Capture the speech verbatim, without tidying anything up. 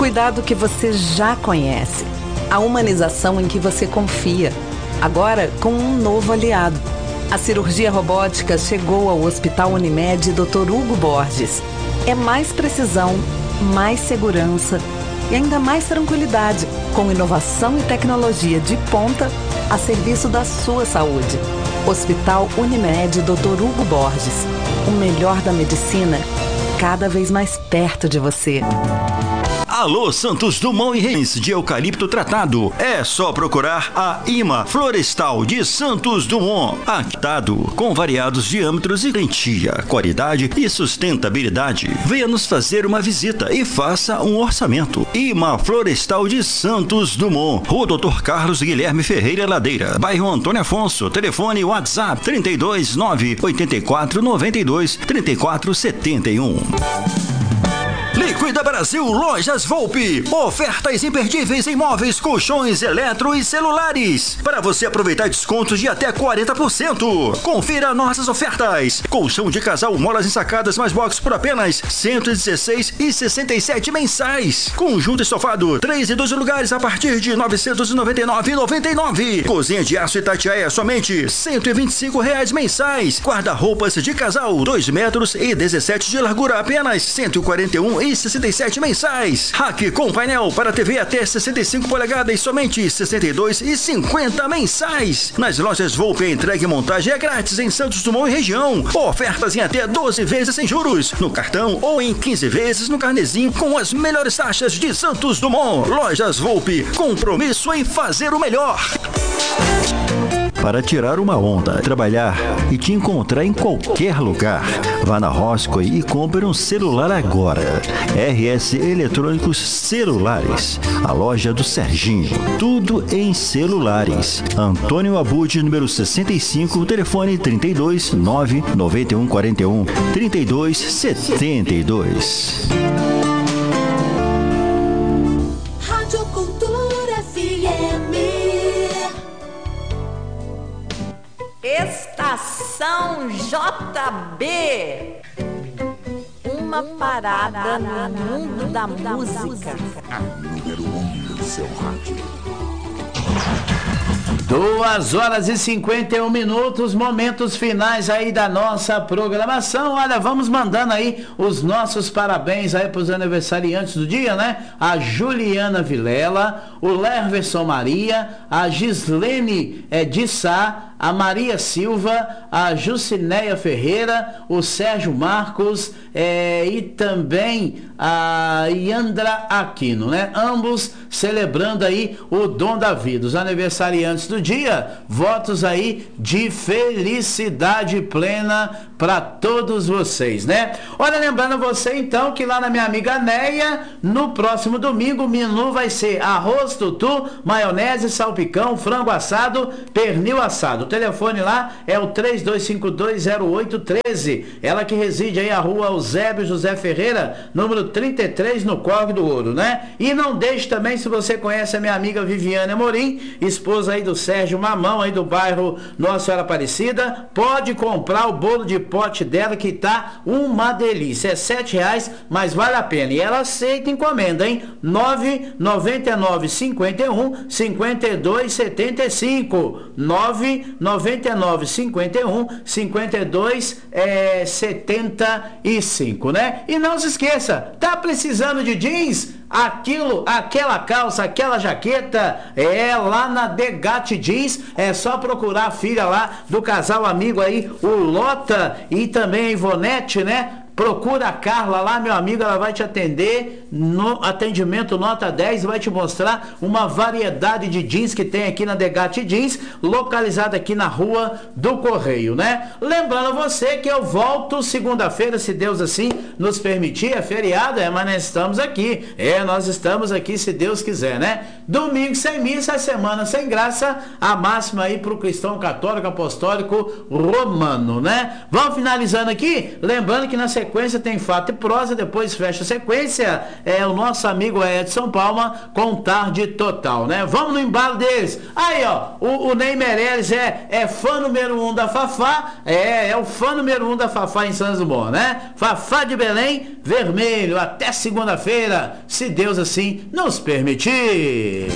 cuidado que você já conhece. A humanização em que você confia. Agora com um novo aliado. A cirurgia robótica chegou ao Hospital Unimed doutor Hugo Borges. É mais precisão, mais segurança e ainda mais tranquilidade, com inovação e tecnologia de ponta a serviço da sua saúde. Hospital Unimed doutor Hugo Borges. O melhor da medicina, cada vez mais perto de você. Alô, Santos Dumont e Reis de eucalipto tratado. É só procurar a IMA Florestal de Santos Dumont. Actado, com variados diâmetros e garantia, qualidade e sustentabilidade. Venha nos fazer uma visita e faça um orçamento. IMA Florestal de Santos Dumont. Rua doutor Carlos Guilherme Ferreira Ladeira, bairro Antônio Afonso. Telefone WhatsApp trinta e dois, nove oitenta e quatro, noventa e dois, trinta e quatro, setenta e um. Liquida Brasil Lojas Volpe. Ofertas imperdíveis em móveis, colchões, eletro e celulares. Para você aproveitar descontos de até quarenta por cento. Confira nossas ofertas. Colchão de casal molas ensacadas mais box por apenas cento e dezesseis reais e sessenta e sete centavos mensais. Conjunto estofado três e dois lugares a partir de novecentos e noventa e nove reais e noventa e nove centavos. Cozinha de aço Itatiaia somente cento e vinte e cinco reais mensais. Guarda-roupas de casal dois metros e dezessete de largura apenas cento e quarenta e um reais e sessenta e sete centavos mensais. Rack com painel para T V até sessenta e cinco polegadas somente sessenta e dois reais e cinquenta centavos mensais. Nas lojas Volpe, a entrega e montagem é grátis em Santos Dumont e região. Ofertas em até doze vezes sem juros no cartão ou em quinze vezes no carnezinho com as melhores taxas de Santos Dumont. Lojas Volpe, compromisso em fazer o melhor. Para tirar uma onda, trabalhar e te encontrar em qualquer lugar. Vá na Roscoe e compre um celular agora. R S Eletrônicos Celulares, a loja do Serginho. Tudo em celulares. Antônio Abud, número sessenta e cinco, telefone trinta e dois, nove noventa e um quarenta e um, trinta e dois, setenta e dois. Estação J B. Uma parada no mundo da música. A número um do seu rádio. Duas horas e cinquenta e um minutos, momentos finais aí da nossa programação. Olha, vamos mandando aí os nossos parabéns aí para os aniversariantes do dia, né? A Juliana Vilela, o Lerverson Maria, a Gislene é, de Sá, a Maria Silva, a Jucinéia Ferreira, o Sérgio Marcos é, e também a Yandra Aquino, né? Ambos celebrando aí o dom da vida. Os aniversariantes do dia, votos aí de felicidade plena para todos vocês, né? Olha, lembrando você então que lá na minha amiga Neia, no próximo domingo, o menu vai ser arroz tutu, maionese, salpicão, frango assado, pernil assado. O telefone lá é o três dois cinco dois, zero oito um três. Ela que reside aí a rua Eusébio José Ferreira, número trinta e três, no Córrego do Ouro, né? E não deixe também, se você conhece a minha amiga Viviane Amorim, esposa aí do Sérgio Mamão, aí do bairro Nossa Senhora Aparecida, pode comprar o bolo de pote dela que tá uma delícia. É sete reais, mas vale a pena. E ela aceita encomenda, hein? nove nove nove, cinco um, cinco dois sete cinco. nove nove nove, cinco um, cinco dois setenta e cinco, né? E não se esqueça, tá precisando de jeans? Aquilo, aquela calça, aquela jaqueta, é lá na Degate Jeans, é só procurar a filha lá do casal amigo aí, o Lota e também a Ivonete, né? Procura a Carla lá, meu amigo, ela vai te atender no atendimento nota dez, vai te mostrar uma variedade de jeans que tem aqui na Degate Jeans, localizada aqui na Rua do Correio, né? Lembrando você que eu volto segunda-feira, se Deus assim nos permitir, é feriado, é, mas nós estamos aqui, é, nós estamos aqui se Deus quiser, né? Domingo sem missa, é semana sem graça, a máxima aí pro cristão católico apostólico romano, né? Vamos finalizando aqui, lembrando que na sequência sequência tem fato e prosa, depois fecha a sequência, é o nosso amigo Edson Palma com Tarde Total, né? Vamos no embalo deles. Aí, ó, o, o Ney Meirelles é, é fã número um da Fafá, é, é o fã número um da Fafá em Santos Dumont, né? Fafá de Belém, vermelho, até segunda-feira, se Deus assim nos permitir.